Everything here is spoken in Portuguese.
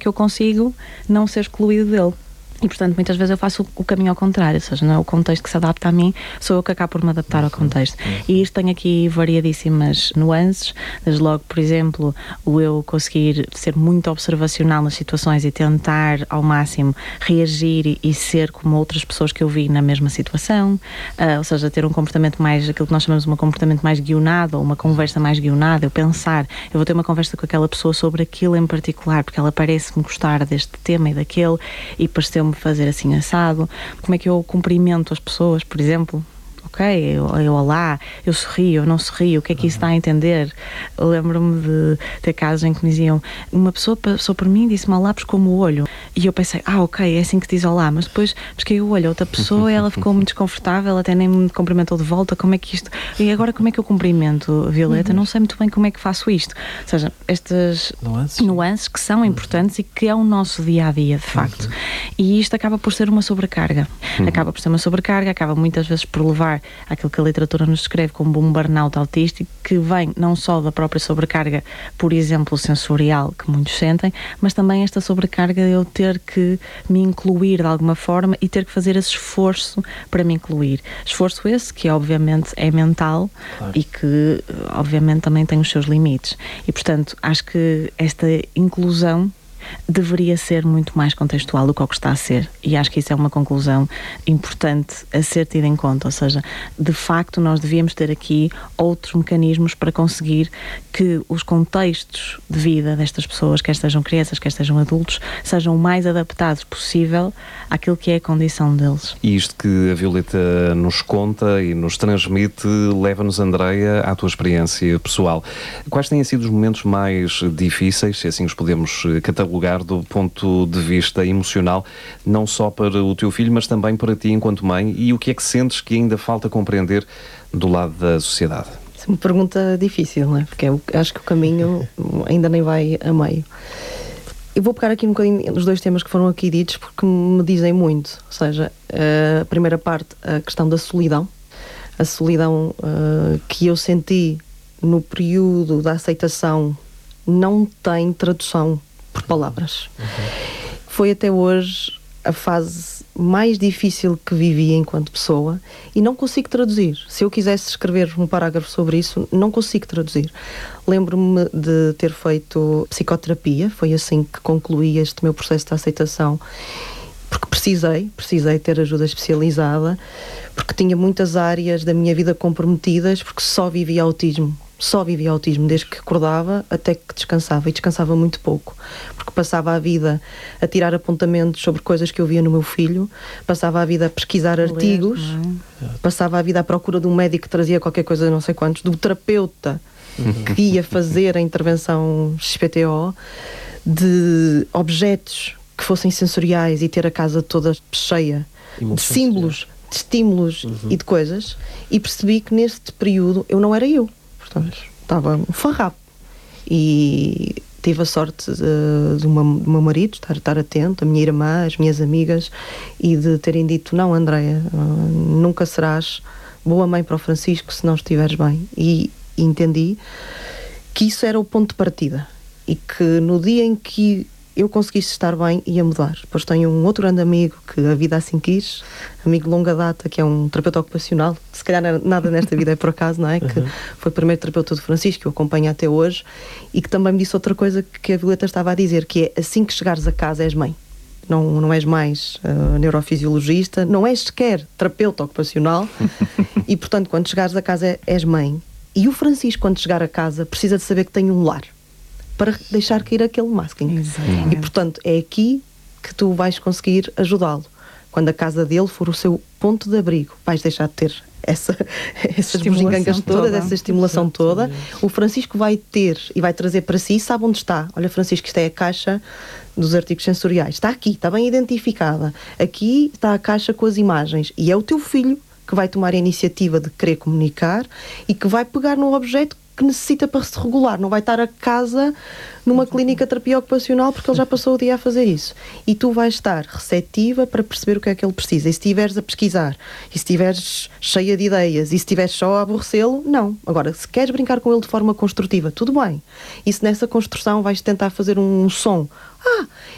que eu consigo não ser excluído dele. E, portanto, muitas vezes eu faço o caminho ao contrário, ou seja, não é o contexto que se adapta a mim, sou eu que acabo por me adaptar ao contexto. E isto tem aqui variadíssimas nuances, desde logo, por exemplo, o eu conseguir ser muito observacional nas situações e tentar, ao máximo, reagir e ser como outras pessoas que eu vi na mesma situação, ou seja, ter um comportamento mais, aquilo que nós chamamos de um comportamento mais guionado, ou uma conversa mais guionada, eu pensar, eu vou ter uma conversa com aquela pessoa sobre aquilo em particular, porque ela parece-me gostar deste tema e daquele, e pareceu-me fazer assim assado. Como é que eu cumprimento as pessoas, por exemplo? Ok, eu olá, eu sorrio, eu não sorrio, o que é que isso dá a entender? Eu lembro-me de ter casos em que me diziam, uma pessoa passou por mim e disse-me olá, pescou-me o olho. E eu pensei, ok, é assim que diz olá, mas depois pesquei o olho a outra pessoa e ela ficou muito desconfortável, até nem me cumprimentou de volta, como é que isto... E agora como é que eu cumprimento, Violeta? Não sei muito bem como é que faço isto. Ou seja, estas nuances que são importantes e que é o nosso dia-a-dia, de facto. E isto acaba por ser uma sobrecarga. Acaba por ser uma sobrecarga, acaba muitas vezes por levar àquilo que a literatura nos descreve como um burnout autístico, que vem não só da própria sobrecarga, por exemplo, sensorial, que muitos sentem, mas também esta sobrecarga de eu ter que me incluir de alguma forma e ter que fazer esse esforço para me incluir. Esforço esse que, obviamente, é mental, claro, e que, obviamente, também tem os seus limites. E, portanto, acho que esta inclusão deveria ser muito mais contextual do que o que está a ser, e acho que isso é uma conclusão importante a ser tida em conta, ou seja, de facto nós devíamos ter aqui outros mecanismos para conseguir que os contextos de vida destas pessoas, quer sejam crianças, quer sejam adultos, sejam o mais adaptados possível àquilo que é a condição deles. E isto que a Violeta nos conta e nos transmite leva-nos, Andreia, à tua experiência pessoal. Quais têm sido os momentos mais difíceis, se assim os podemos catalogar, do ponto de vista emocional, não só para o teu filho, mas também para ti enquanto mãe, e o que é que sentes que ainda falta compreender do lado da sociedade? É uma pergunta difícil, não é? Porque eu acho que o caminho ainda nem vai a meio. Eu vou pegar aqui um bocadinho nos dois temas que foram aqui ditos porque me dizem muito, ou seja, a primeira parte, a questão da solidão, a solidão que eu senti no período da aceitação não tem tradução por palavras. Foi até hoje a fase mais difícil que vivi enquanto pessoa e não consigo traduzir. Se eu quisesse escrever um parágrafo sobre isso, não consigo traduzir. Lembro-me de ter feito psicoterapia, foi assim que concluí este meu processo de aceitação, porque precisei ter ajuda especializada, porque tinha muitas áreas da minha vida comprometidas, porque só vivia autismo desde que acordava até que descansava, e descansava muito pouco, porque passava a vida a tirar apontamentos sobre coisas que eu via no meu filho, passava a vida a pesquisar artigos, passava a vida à procura de um médico que trazia qualquer coisa, não sei quantos, do terapeuta que ia fazer a intervenção XPTO, de objetos que fossem sensoriais e ter a casa toda cheia de símbolos, de estímulos e de coisas, e percebi que neste período eu não era eu. Portanto, estava um farrapo. E tive a sorte do meu marido estar atento, a minha irmã, as minhas amigas, e de terem dito, não, Andreia, nunca serás boa mãe para o Francisco se não estiveres bem. E entendi que isso era o ponto de partida e que no dia em que eu conseguisse estar bem, ia mudar. Depois tenho um outro grande amigo que a vida assim quis, amigo de longa data, que é um terapeuta ocupacional, se calhar nada nesta vida é por acaso, não é? Que foi o primeiro terapeuta do Francisco, que eu acompanho até hoje, e que também me disse outra coisa que a Violeta estava a dizer, que é, assim que chegares a casa és mãe. Não és mais neurofisiologista, não és sequer terapeuta ocupacional, e portanto quando chegares a casa és mãe. E o Francisco, quando chegar a casa, precisa de saber que tem um lar, para deixar cair aquele masking. E portanto é aqui que tu vais conseguir ajudá-lo. Quando a casa dele for o seu ponto de abrigo, vais deixar de ter essas bugigangas todas, essa estimulação toda. O Francisco vai ter e vai trazer para si, sabe onde está. Olha, Francisco, isto é a caixa dos artigos sensoriais. Está aqui, está bem identificada. Aqui está a caixa com as imagens. E é o teu filho que vai tomar a iniciativa de querer comunicar e que vai pegar no objeto que necessita para se regular. Não vai estar a casa numa clínica de terapia ocupacional porque ele já passou o dia a fazer isso. E tu vais estar receptiva para perceber o que é que ele precisa. E se estiveres a pesquisar, e se estiveres cheia de ideias, e se estiveres só a aborrecê-lo, não. Agora, se queres brincar com ele de forma construtiva, tudo bem. E se nessa construção vais tentar fazer um som,